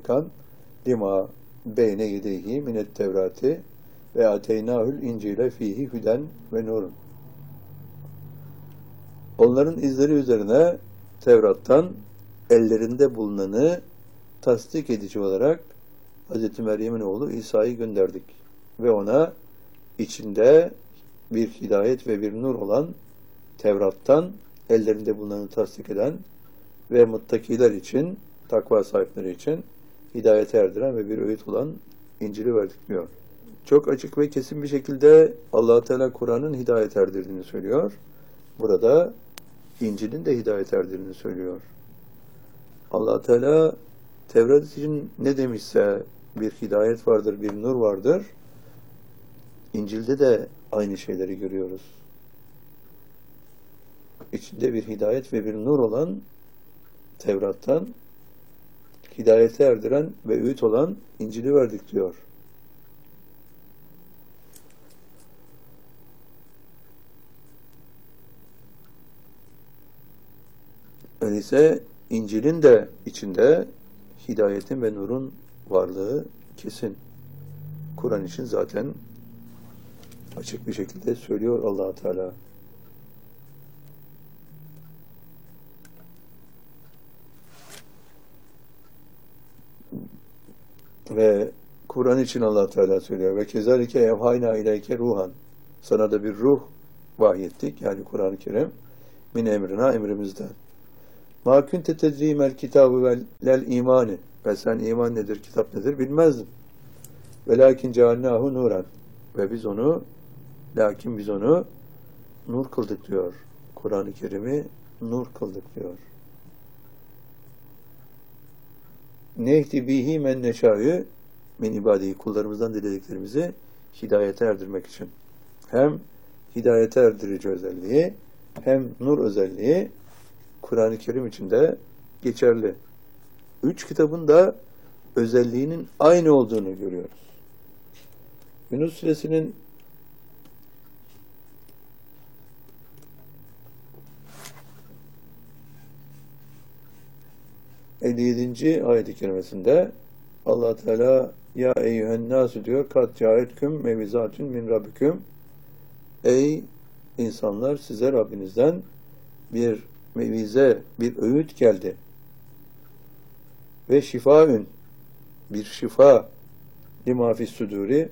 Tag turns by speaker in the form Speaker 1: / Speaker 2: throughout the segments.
Speaker 1: musaddikan lima beyne yedeyhi minet tevrati ve ateynâhül incile fihi hüden ve nurun. Onların izleri üzerine Tevrat'tan ellerinde bulunanı tasdik edici olarak Hz. Meryem'in oğlu İsa'yı gönderdik. Ve ona içinde bir hidayet ve bir nur olan Tevrat'tan ellerinde bulunanı tasdik eden ve muttakiler için, takva sahipleri için hidayete erdiren ve bir öğüt olan İncil'i verdik diyor. Çok açık ve kesin bir şekilde Allah-u Teala Kur'an'ın hidayet erdirdiğini söylüyor. Burada İncil'in de hidayet erdirdiğini söylüyor. Allah Teala Tevrat için ne demişse bir hidayet vardır, bir nur vardır. İncil'de de aynı şeyleri görüyoruz. İçinde bir hidayet ve bir nur olan Tevrat'tan hidayete erdiren ve öğüt olan İncil'i verdik diyor. Öyleyse İncil'in de içinde hidayetin ve nurun varlığı kesin. Kur'an için zaten açık bir şekilde söylüyor Allah Teala. Ve Kur'an için Allah Teala söylüyor. Ve kezalike evhayna ileyke ruhan. Sana da bir ruh vahyettik. Yani Kur'an-ı Kerim. Min emrina, emrimizden. Ma kunte tedrimel kitabı vel imani. Ve sen iman nedir, kitap nedir bilmezdin. Velakin cealnahu nuran. Ve biz onu nur kıldık diyor. Kur'an-ı Kerim'i nur kıldık diyor. Nehdi bihi men neşâ'yü min ibâdihi, kullarımızdan dilediklerimizi hidayete erdirmek için. Hem hidayete erdirici özelliği hem nur özelliği Kur'an-ı Kerim içinde geçerli. 3 kitabın da özelliğinin aynı olduğunu görüyoruz. Yunus Suresinin 57. ayet-i kerimesinde Allah Teala ya eyyühen nasu diyor, kat caetküm mevizatün min rabbiküm, ey insanlar, size Rabbinizden bir mevize, bir öğüt geldi. Ve şifaün, bir şifa, lima fis suduri,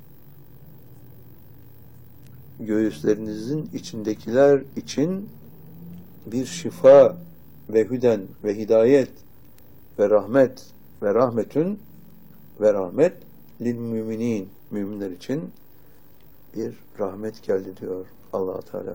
Speaker 1: göğüslerinizin içindekiler için bir şifa ve hüden ve hidayet ve rahmet ve rahmetün ve rahmet lil müminin, müminler için bir rahmet geldi diyor Allah Teala.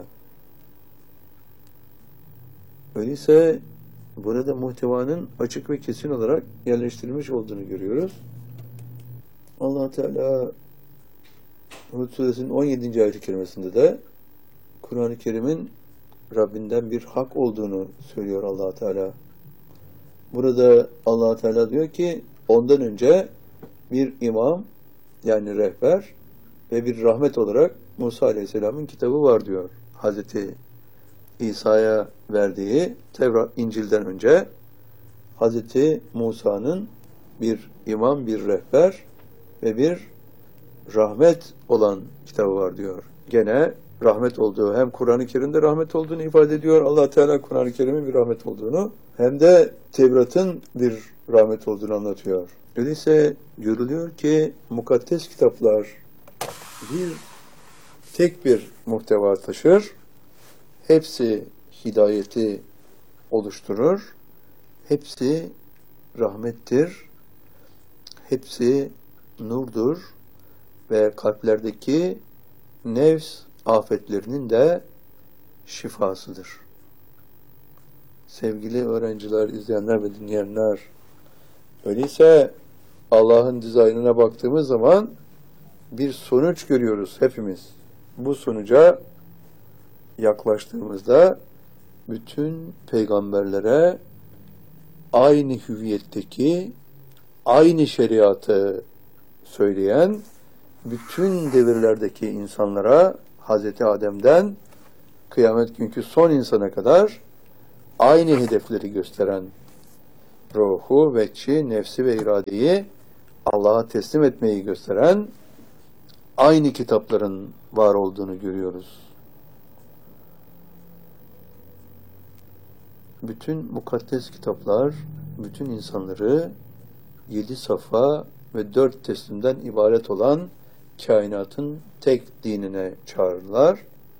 Speaker 1: Öyleyse burada muhtevanın açık ve kesin olarak yerleştirilmiş olduğunu görüyoruz. Allah Teala Hud Suresinin 17. ayet-i kerimesinde de Kur'an-ı Kerim'in Rabbinden bir hak olduğunu söylüyor Allah Teala. Burada Allah Teala diyor ki ondan önce bir imam, yani rehber ve bir rahmet olarak Musa Aleyhisselam'ın kitabı var diyor. Hazreti İsa'ya verdiği Tevrat, İncil'den önce Hazreti Musa'nın bir imam, bir rehber ve bir rahmet olan kitabı var diyor. Gene rahmet olduğu, hem Kur'an-ı Kerim'de rahmet olduğunu ifade ediyor Allah Teala, Kur'an-ı Kerim'in bir rahmet olduğunu, hem de Tevrat'ın bir rahmet olduğunu anlatıyor. Öyleyse görülüyor ki mukaddes kitaplar tek bir muhteva taşır. Hepsi hidayeti oluşturur. Hepsi rahmettir. Hepsi nurdur. Ve kalplerdeki nefs afetlerinin de şifasıdır. Sevgili öğrenciler, izleyenler ve dinleyenler, öyleyse Allah'ın dizaynına baktığımız zaman bir sonuç görüyoruz hepimiz. Bu sonuca yaklaştığımızda bütün peygamberlere aynı hüviyetteki, aynı şeriatı söyleyen, bütün devirlerdeki insanlara Hazreti Adem'den kıyamet günkü son insana kadar aynı hedefleri gösteren, ruhu, veçi, nefsi ve iradeyi Allah'a teslim etmeyi gösteren aynı kitapların var olduğunu görüyoruz. Bütün mukaddes kitaplar, bütün insanları 7 safa ve 4 teslimden ibaret olan kainatın tek dinine çağırırlar.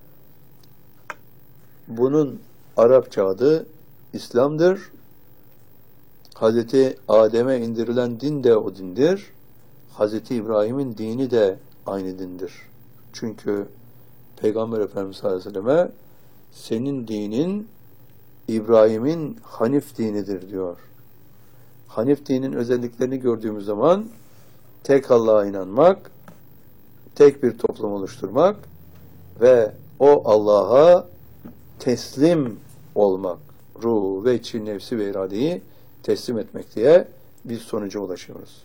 Speaker 1: Bunun Arapça adı İslam'dır. Hazreti Adem'e indirilen din de o dindir. Hazreti İbrahim'in dini de aynı dindir. Çünkü Peygamber Efendimiz sallallahu aleyhi ve selleme senin dinin İbrahim'in Hanif dinidir diyor. Hanif dinin özelliklerini gördüğümüz zaman tek Allah'a inanmak, tek bir toplum oluşturmak ve o Allah'a teslim olmak, ruhu, veçi, nefsi ve iradeyi teslim etmek diye bir sonuca ulaşıyoruz.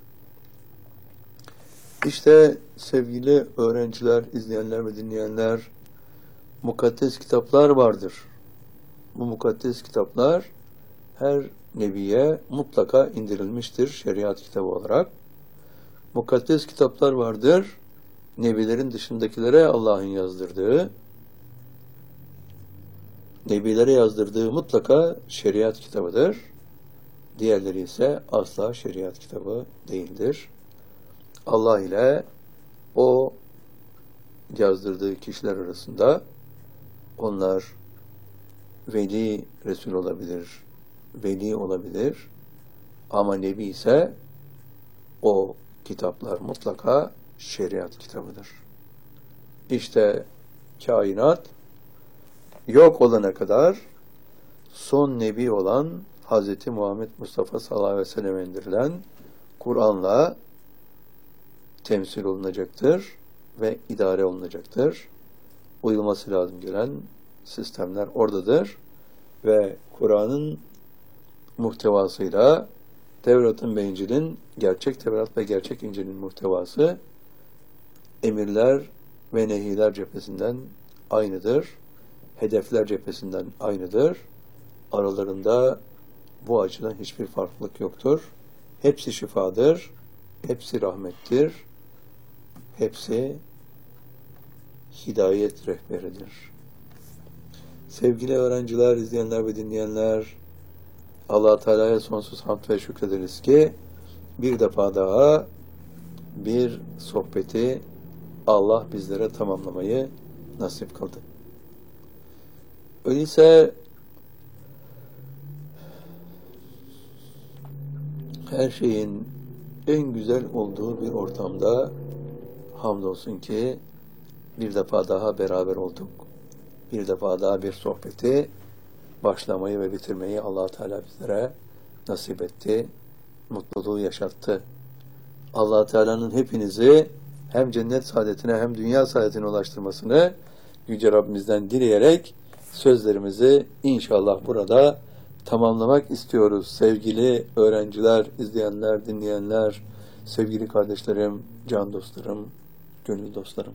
Speaker 1: İşte sevgili öğrenciler, izleyenler ve dinleyenler, mukaddes kitaplar vardır. Bu mukaddes kitaplar her nebiye mutlaka indirilmiştir şeriat kitabı olarak. Mukaddes kitaplar vardır, nebilerin dışındakilere Allah'ın yazdırdığı, nebilere yazdırdığı mutlaka şeriat kitabıdır. Diğerleri ise asla şeriat kitabı değildir. Allah ile o yazdırdığı kişiler arasında onlar veli Resul olabilir, veli olabilir ama Nebi ise o kitaplar mutlaka şeriat kitabıdır. İşte kainat yok olana kadar son Nebi olan Hz. Muhammed Mustafa sallallahu aleyhi ve sellem indirilen Kur'an'la temsil olunacaktır ve idare olunacaktır. Uyulması lazım gelen sistemler oradadır ve Kur'an'ın muhtevasıyla Tevrat'ın ve İncil'in, gerçek Tevrat ve gerçek İncil'in muhtevası emirler ve nehiler cephesinden aynıdır. Hedefler cephesinden aynıdır. Aralarında bu açıdan hiçbir farklılık yoktur. Hepsi şifadır, hepsi rahmettir, hepsi hidayet rehberidir. Sevgili öğrenciler, izleyenler ve dinleyenler, Allah Teala'ya sonsuz hamd ve şükrederiz ki bir defa daha bir sohbeti Allah bizlere tamamlamayı nasip kıldı. Öyleyse her şeyin en güzel olduğu bir ortamda hamdolsun ki bir defa daha beraber olduk. Bir defa daha bir sohbeti başlamayı ve bitirmeyi Allah Teala bizlere nasip etti. Mutluluğu yaşattı. Allah Teala'nın hepinizi hem cennet saadetine hem dünya saadetine ulaştırmasını Yüce Rabbimizden dileyerek sözlerimizi inşallah burada tamamlamak istiyoruz. Sevgili öğrenciler, izleyenler, dinleyenler, sevgili kardeşlerim, can dostlarım, gönül dostlarım.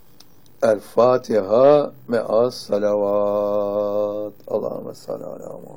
Speaker 1: El Fatiha me'as salavat. Allahümme salli ala Muhammed.